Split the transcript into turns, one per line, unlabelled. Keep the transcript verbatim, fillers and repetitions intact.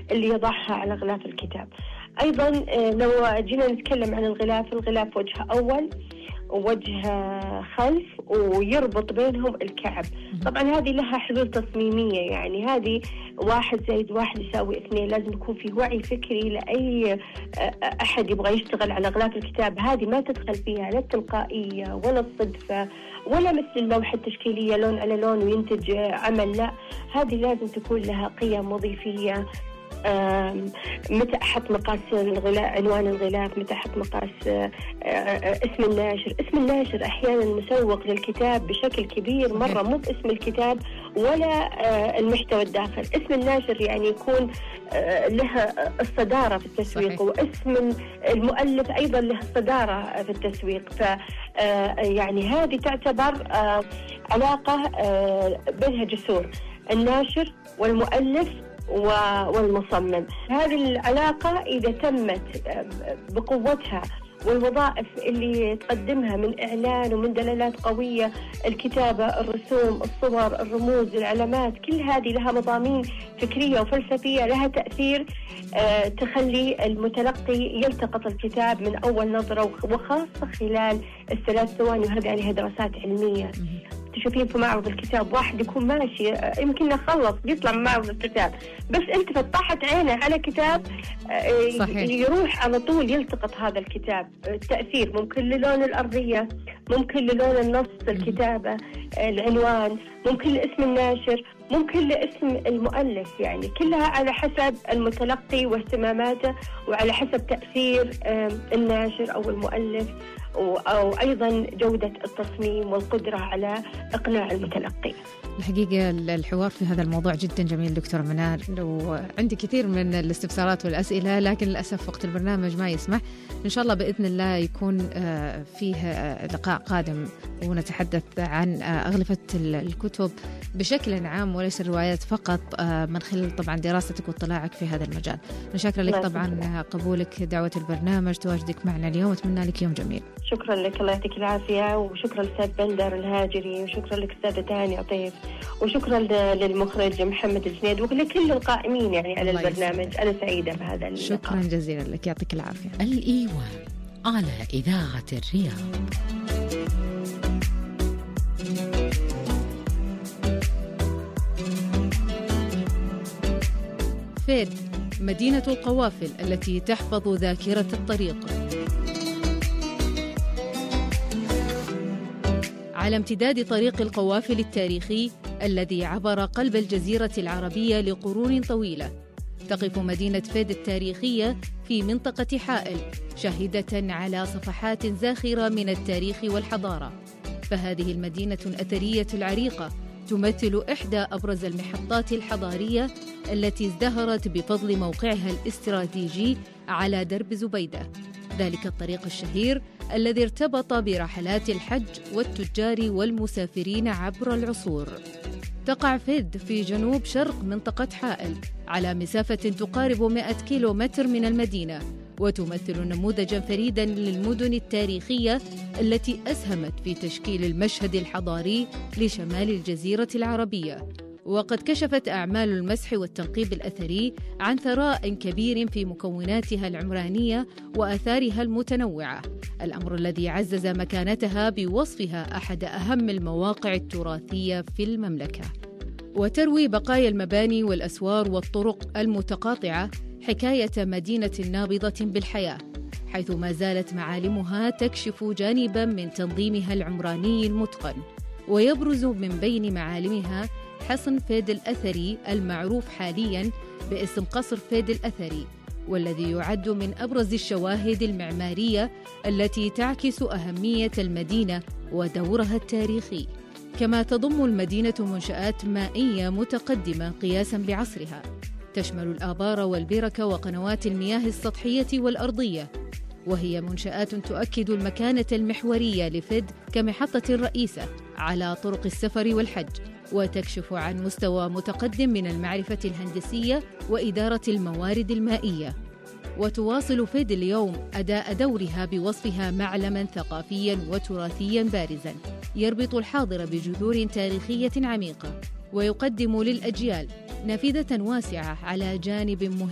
اللي يضعها على غلاف الكتاب. أيضا لو جينا نتكلم عن الغلاف، الغلاف وجه أول ووجه خلف ويربط بينهم الكعب. طبعا هذه لها حلول تصميمية، يعني هذه واحد زائد واحد يساوي اثنين. لازم يكون في وعي فكري لأي أحد يبغى يشتغل على غلاف الكتاب. هذه ما تدخل فيها لا التلقائية ولا الصدفة ولا مثل اللوحة التشكيلية لون على لون وينتج عمل. لا، هذه لازم تكون لها قيم وظيفية. متى أحط مقاس الغلاف، عنوان الغلاف، متى أحط مقاس اسم الناشر. اسم الناشر أحيانا مسوق للكتاب بشكل كبير مرة، مو باسم الكتاب ولا المحتوى الداخل. اسم الناشر يعني يكون له الصدارة في التسويق، واسم المؤلف أيضا له الصدارة في التسويق. ف يعني هذه تعتبر علاقة بينها جسور، الناشر والمؤلف والمصمم. هذه العلاقة إذا تمت بقوتها والوظائف اللي تقدمها من إعلان ومن دلالات قوية، الكتابة، الرسوم، الصور، الرموز، العلامات، كل هذه لها مضامين فكرية وفلسفية لها تأثير تخلي المتلقي يلتقط الكتاب من أول نظرة، وخاصة خلال الثلاث ثواني. وهذه عليها دراسات علمية. تشوفين في معرض الكتاب واحد يكون ماشي يمكن نخلص بيطلع من معرض الكتاب، بس انت فتحت عينه على كتاب صحيح. يروح على طول يلتقط هذا الكتاب. التأثير ممكن للون الأرضية، ممكن للون النص، الكتابة، العنوان، ممكن لاسم الناشر، ممكن لاسم المؤلف. يعني كلها على حسب المتلقي واهتماماته وعلى حسب تأثير الناشر أو المؤلف، أو أيضا جودة التصميم والقدرة على إقناع المتلقي.
الحقيقة الحوار في هذا الموضوع جدا جميل دكتور منار، وعندي كثير من الاستفسارات والأسئلة لكن للأسف وقت البرنامج ما يسمح. إن شاء الله بإذن الله يكون فيه لقاء قادم ونتحدث عن أغلفة الكتب بشكل عام وليس الروايات فقط، من خلال طبعا دراستك واطلاعك في هذا المجال. نشكر لك طبعا قبولك دعوة البرنامج، تواجدك معنا اليوم، وأتمنى لك يوم جميل.
شكرا لك، الله يعطيك العافية، وشكرا لأستاذ بندر الهاجري، وشكرا لك أستاذة تاني عطيف، وشكرا للمخرج محمد الجنيد ولكل القائمين يعني على البرنامج. يسمع. أنا سعيدة بهذا اللقاء.
شكرا جزيلا لك، يعطيك العافية.
الإيواء على إذاعة الرياض.
فيد، مدينة القوافل التي تحفظ ذاكرة الطريق. على امتداد طريق القوافل التاريخي الذي عبر قلب الجزيرة العربية لقرون طويلة، تقف مدينة فيد التاريخية في منطقة حائل شاهدة على صفحات زاخرة من التاريخ والحضارة. فهذه المدينة الأثرية العريقة تمثل إحدى أبرز المحطات الحضارية التي ازدهرت بفضل موقعها الاستراتيجي على درب زبيدة، ذلك الطريق الشهير الذي ارتبط برحلات الحج والتجار والمسافرين عبر العصور. تقع فيد في جنوب شرق منطقة حائل على مسافة تقارب مئة كيلومتر من المدينة، وتمثل نموذجاً فريداً للمدن التاريخية التي أسهمت في تشكيل المشهد الحضاري لشمال الجزيرة العربية. وقد كشفت أعمال المسح والتنقيب الأثري عن ثراء كبير في مكوناتها العمرانية وآثارها المتنوعة، الأمر الذي عزز مكانتها بوصفها أحد أهم المواقع التراثية في المملكة. وتروي بقايا المباني والأسوار والطرق المتقاطعة حكاية مدينة نابضة بالحياة، حيث ما زالت معالمها تكشف جانباً من تنظيمها العمراني المتقن. ويبرز من بين معالمها حصن فيد الأثري المعروف حالياً باسم قصر فيد الأثري، والذي يعد من أبرز الشواهد المعمارية التي تعكس أهمية المدينة ودورها التاريخي. كما تضم المدينة منشآت مائية متقدمة قياساً بعصرها، تشمل الآبار والبرك وقنوات المياه السطحية والأرضية، وهي منشآت تؤكد المكانة المحورية لفيد كمحطة رئيسة على طرق السفر والحج، وتكشف عن مستوى متقدم من المعرفة الهندسية وإدارة الموارد المائية. وتواصل فيد اليوم أداء دورها بوصفها معلماً ثقافياً وتراثياً بارزاً يربط الحاضر بجذور تاريخية عميقة، ويقدم للأجيال نافذة واسعة على جانب مهم